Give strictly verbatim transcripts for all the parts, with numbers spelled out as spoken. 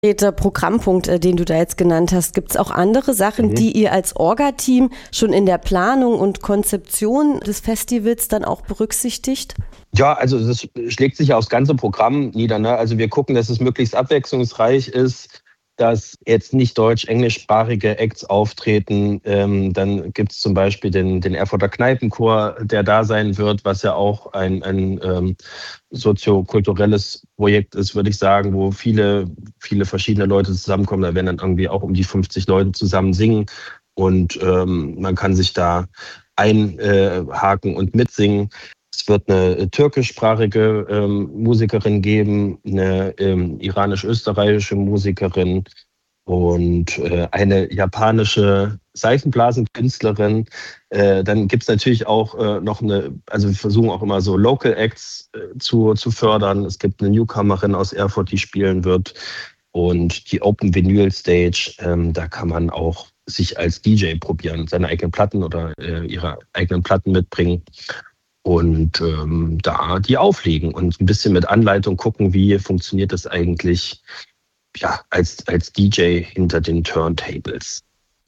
Der Programmpunkt, äh, den du da jetzt genannt hast, gibt es auch andere Sachen, mhm. die ihr als Orga-Team schon in der Planung und Konzeption des Festivals dann auch berücksichtigt? Ja, also das schlägt sich ja aufs ganze Programm nieder, ne? Also wir gucken, dass es möglichst abwechslungsreich ist, dass jetzt nicht deutsch-englischsprachige Acts auftreten. Ähm, dann gibt es zum Beispiel den, den Erfurter Kneipenchor, der da sein wird, was ja auch ein, ein ähm, soziokulturelles Projekt ist, würde ich sagen, wo viele, viele verschiedene Leute zusammenkommen. Da werden dann irgendwie auch um die fünfzig Leute zusammen singen und ähm, man kann sich da einhaken und mitsingen. Es wird eine türkischsprachige ähm, Musikerin geben, eine ähm, iranisch-österreichische Musikerin und äh, eine japanische Seifenblasenkünstlerin. Äh, dann gibt es natürlich auch äh, noch eine, also wir versuchen auch immer so Local Acts äh, zu, zu fördern. Es gibt eine Newcomerin aus Erfurt, die spielen wird. Und die Open Vinyl Stage, ähm, da kann man auch sich als D J probieren, seine eigenen Platten oder äh, ihre eigenen Platten mitbringen. Und ähm, da die auflegen und ein bisschen mit Anleitung gucken, wie funktioniert das eigentlich ja, als, als D J hinter den Turntables.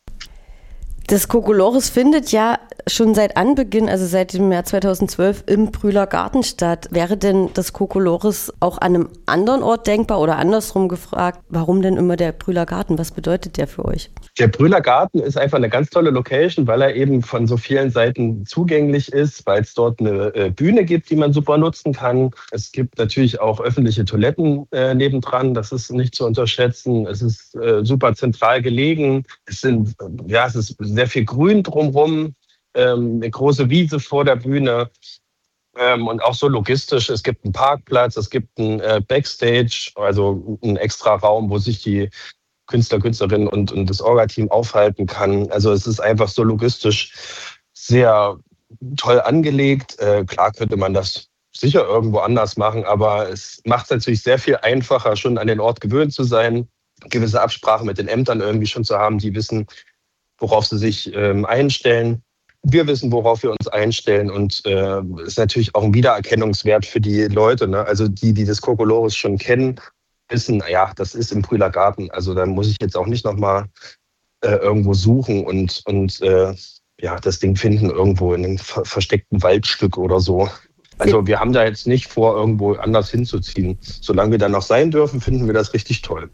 Das Kokolores findet ja schon seit Anbeginn, also seit dem Jahr zweitausendzwölf, im Brühler Garten statt. Wäre denn das Kokolores auch an einem anderen Ort denkbar oder andersrum gefragt, warum denn immer der Brühler Garten? Was bedeutet der für euch? Der Brühler Garten ist einfach eine ganz tolle Location, weil er eben von so vielen Seiten zugänglich ist, weil es dort eine Bühne gibt, die man super nutzen kann. Es gibt natürlich auch öffentliche Toiletten äh, nebendran, das ist nicht zu unterschätzen. Es ist äh, super zentral gelegen. Es sind, ja, es ist sehr viel Grün drumherum, ähm, eine große Wiese vor der Bühne. Ähm, und auch so logistisch, es gibt einen Parkplatz, es gibt einen äh, Backstage, also einen extra Raum, wo sich die Künstler, Künstlerinnen und, und das Orga-Team aufhalten kann. Also es ist einfach so logistisch sehr toll angelegt. Äh, klar könnte man das sicher irgendwo anders machen, aber es macht es natürlich sehr viel einfacher, schon an den Ort gewöhnt zu sein, gewisse Absprachen mit den Ämtern irgendwie schon zu haben, die wissen, worauf sie sich ähm, einstellen. Wir wissen, worauf wir uns einstellen und äh, ist natürlich auch ein Wiedererkennungswert für die Leute, ne? Also die, die das Kokolores schon kennen, wissen, naja, das ist im Brühler Garten. Also da muss ich jetzt auch nicht nochmal äh, irgendwo suchen und, und äh, ja, das Ding finden irgendwo in einem ver- versteckten Waldstück oder so. Also wir haben da jetzt nicht vor, irgendwo anders hinzuziehen. Solange wir da noch sein dürfen, finden wir das richtig toll.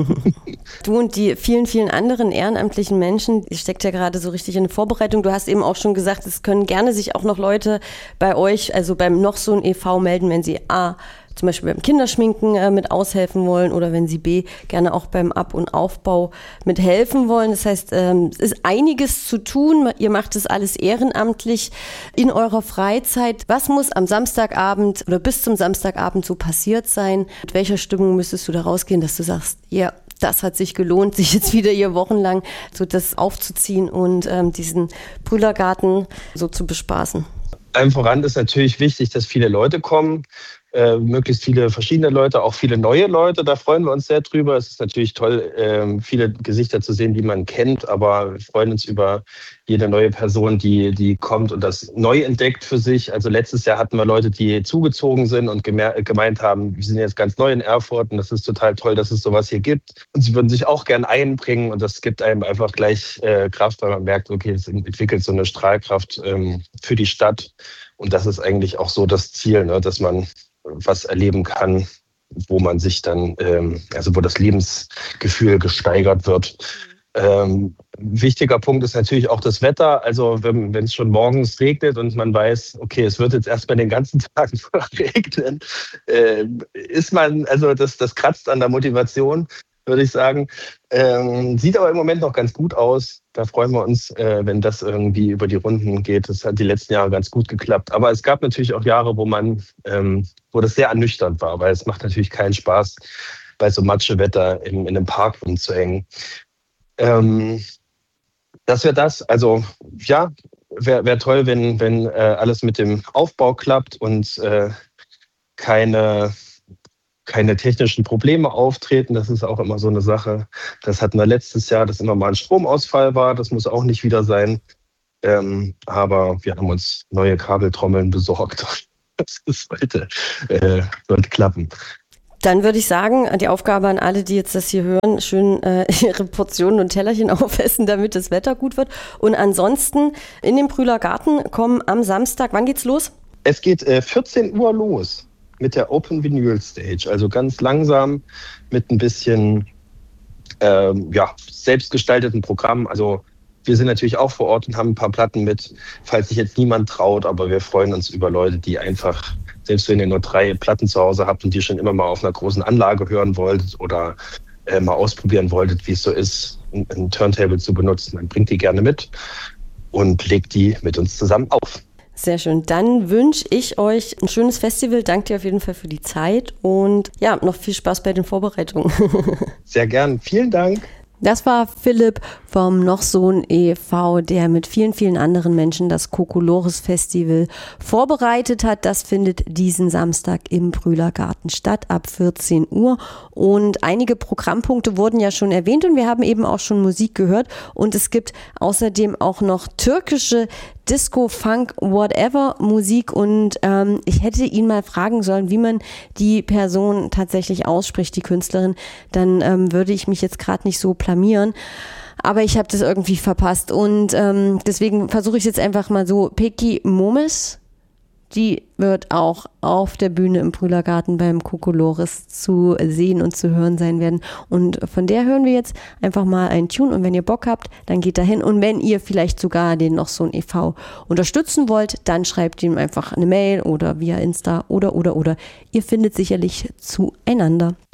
Du und die vielen, vielen anderen ehrenamtlichen Menschen, ihr steckt ja gerade so richtig in der Vorbereitung. Du hast eben auch schon gesagt, es können gerne sich auch noch Leute bei euch, also beim Nochsohn e V melden, wenn sie A, zum Beispiel beim Kinderschminken äh, mit aushelfen wollen oder wenn sie B, gerne auch beim Ab- und Aufbau mithelfen wollen. Das heißt, ähm, es ist einiges zu tun. Ihr macht das alles ehrenamtlich in eurer Freizeit. Was muss am Samstagabend oder bis zum Samstagabend so passiert sein? Mit welcher Stimmung müsstest du da rausgehen, dass du sagst, ja, das hat sich gelohnt, sich jetzt wieder hier wochenlang so das aufzuziehen und ähm, diesen Brühlergarten so zu bespaßen? Allem voran ist natürlich wichtig, dass viele Leute kommen. Äh, möglichst viele verschiedene Leute, auch viele neue Leute, da freuen wir uns sehr drüber. Es ist natürlich toll, äh, viele Gesichter zu sehen, die man kennt, aber wir freuen uns über jede neue Person, die, die kommt und das neu entdeckt für sich. Also letztes Jahr hatten wir Leute, die zugezogen sind und gemer- gemeint haben, wir sind jetzt ganz neu in Erfurt und das ist total toll, dass es sowas hier gibt. Und sie würden sich auch gern einbringen und das gibt einem einfach gleich äh, Kraft, weil man merkt, okay, es entwickelt so eine Strahlkraft ähm, für die Stadt. Und das ist eigentlich auch so das Ziel, ne, dass man was erleben kann, wo man sich dann, ähm, also wo das Lebensgefühl gesteigert wird. Ähm, wichtiger Punkt ist natürlich auch das Wetter. Also wenn es schon morgens regnet und man weiß, okay, es wird jetzt erstmal den ganzen Tag regnen, äh, ist man, also das, das kratzt an der Motivation, würde ich sagen. Ähm, sieht aber im Moment noch ganz gut aus. Da freuen wir uns, äh, wenn das irgendwie über die Runden geht. Das hat die letzten Jahre ganz gut geklappt. Aber es gab natürlich auch Jahre, wo man, ähm, wo das sehr ernüchternd war, weil es macht natürlich keinen Spaß, bei so Matschewetter in, in einem Park rumzuhängen. Ähm, das wäre das. Also ja, wäre wär toll, wenn, wenn äh, alles mit dem Aufbau klappt und äh, keine keine technischen Probleme auftreten. Das ist auch immer so eine Sache. Das hatten wir letztes Jahr, dass immer mal ein Stromausfall war. Das muss auch nicht wieder sein. Ähm, aber wir haben uns neue Kabeltrommeln besorgt. Das sollte, äh, sollte klappen. Dann würde ich sagen, die Aufgabe an alle, die jetzt das hier hören, schön äh, ihre Portionen und Tellerchen aufessen, damit das Wetter gut wird. Und ansonsten in den Brühler Garten kommen am Samstag, wann geht's los? Es geht äh, vierzehn Uhr los mit der Open Vinyl Stage. Also ganz langsam mit ein bisschen ähm, ja, selbstgestalteten Programm. Also wir sind natürlich auch vor Ort und haben ein paar Platten mit, falls sich jetzt niemand traut. Aber wir freuen uns über Leute, die einfach, selbst wenn ihr nur drei Platten zu Hause habt und die schon immer mal auf einer großen Anlage hören wolltet oder äh, mal ausprobieren wolltet, wie es so ist, ein, ein Turntable zu benutzen, dann bringt die gerne mit und legt die mit uns zusammen auf. Sehr schön. Dann wünsche ich euch ein schönes Festival. Danke dir auf jeden Fall für die Zeit und ja, noch viel Spaß bei den Vorbereitungen. Sehr gern. Vielen Dank. Das war Philipp vom Nochsohn e V, der mit vielen, vielen anderen Menschen das Kokolores Festival vorbereitet hat. Das findet diesen Samstag im Brühler Garten statt, ab vierzehn Uhr. Und einige Programmpunkte wurden ja schon erwähnt und wir haben eben auch schon Musik gehört. Und es gibt außerdem auch noch türkische Disco, Funk, whatever Musik und ähm, ich hätte ihn mal fragen sollen, wie man die Person tatsächlich ausspricht, die Künstlerin, dann ähm, würde ich mich jetzt gerade nicht so blamieren, aber ich habe das irgendwie verpasst und ähm, deswegen versuche ich es jetzt einfach mal so. Peki Momes, die wird auch auf der Bühne im Brühler Garten beim Kokolores zu sehen und zu hören sein werden. Und von der hören wir jetzt einfach mal einen Tune. Und wenn ihr Bock habt, dann geht dahin. Und wenn ihr vielleicht sogar den Nochsohn e V unterstützen wollt, dann schreibt ihm einfach eine Mail oder via Insta oder, oder, oder. Ihr findet sicherlich zueinander.